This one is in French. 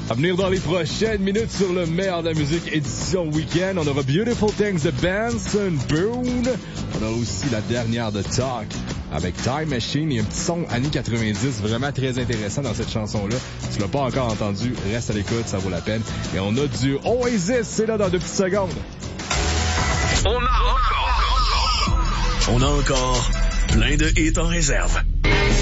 À venir dans les prochaines minutes sur le meilleur de la musique édition week-end, on aura Beautiful Things de Benson Boone. On a aussi la dernière de Talk avec Time Machine et un petit son années 90 vraiment très intéressant dans cette chanson-là. Si tu l'as pas encore entendu, reste à l'écoute, ça vaut la peine. Et on a du Oasis, c'est là dans 2 petites secondes. On a encore plein de hits en réserve.